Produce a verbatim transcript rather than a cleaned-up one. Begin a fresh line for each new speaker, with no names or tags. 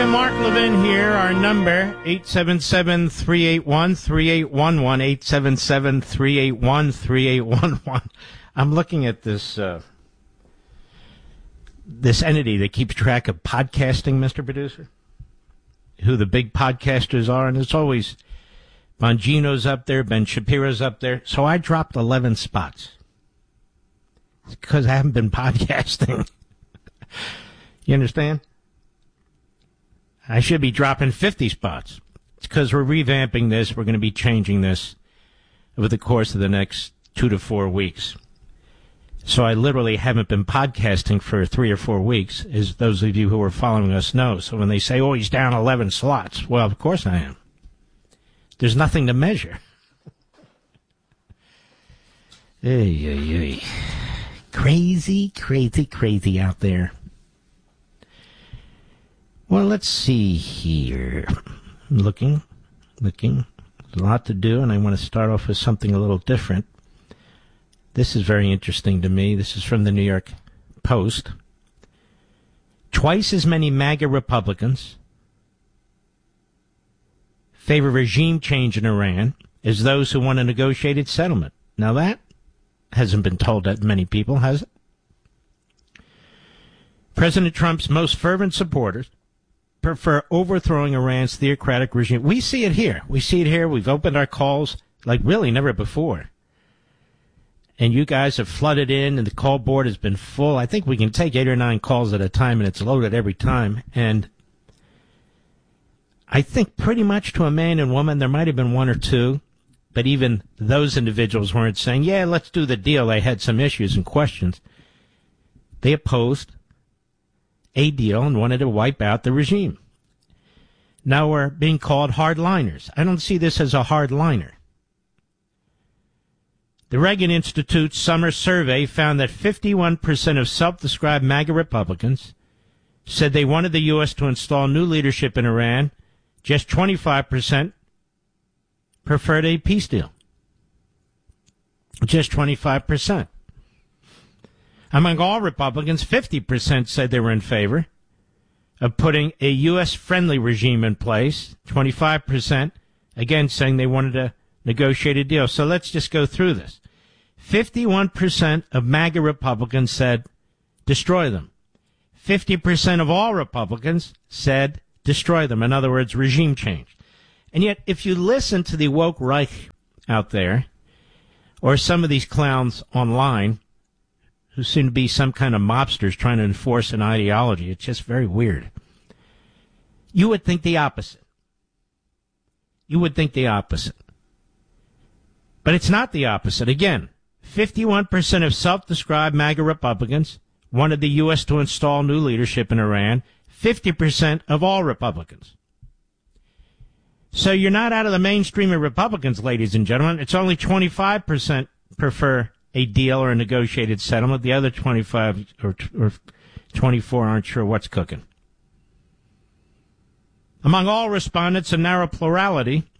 and Mark Levin here. Our number, eight seven seven, three eight one, three eight one one, eight seven seven, three eight one, three eight one one. I'm looking at this uh, this entity that keeps track of podcasting, Mister Producer, who the big podcasters are, and it's always Bongino's up there, Ben Shapiro's up there. So I dropped eleven spots. It's because I haven't been podcasting. You understand? I should be dropping fifty spots. It's because we're revamping this. We're going to be changing this over the course of the next two to four weeks. So I literally haven't been podcasting for three or four weeks, as those of you who are following us know. So when they say, oh, he's down eleven slots, well, of course I am. There's nothing to measure. Hey, hey, hey. Crazy, crazy, crazy out there. Well, let's see here. Looking, looking. There's a lot to do, and I want to start off with something a little different. This is very interesting to me. This is from the New York Post. Twice as many MAGA Republicans favor regime change in Iran as those who want a negotiated settlement. Now, that hasn't been told to many people, has it? President Trump's most fervent supporters prefer overthrowing Iran's theocratic regime. We see it here. We see it here. We've opened our calls like really never before. And you guys have flooded in, and the call board has been full. I think we can take eight or nine calls at a time, and it's loaded every time. And I think pretty much to a man and woman, there might have been one or two, but even those individuals weren't saying, yeah, let's do the deal. They had some issues and questions. They opposed a deal and wanted to wipe out the regime. Now we're being called hardliners. I don't see this as a hardliner. The Reagan Institute's summer survey found that fifty-one percent of self-described MAGA Republicans said they wanted the U S to install new leadership in Iran. Just twenty-five percent preferred a peace deal. Just twenty-five percent. Among all Republicans, fifty percent said they were in favor of putting a U S-friendly regime in place. twenty-five percent, again, saying they wanted a negotiated deal. So let's just go through this. fifty-one percent of MAGA Republicans said, destroy them. fifty percent of all Republicans said, destroy them. In other words, regime change. And yet, if you listen to the woke Reich out there, or some of these clowns online, who seem to be some kind of mobsters trying to enforce an ideology, it's just very weird. You would think the opposite. You would think the opposite. But it's not the opposite. Again, fifty-one percent of self-described MAGA Republicans wanted the U S to install new leadership in Iran. fifty percent of all Republicans. So you're not out of the mainstream of Republicans, ladies and gentlemen. It's only twenty-five percent prefer a deal or a negotiated settlement. The other twenty-five or, or twenty-four aren't sure what's cooking. Among all respondents, a narrow plurality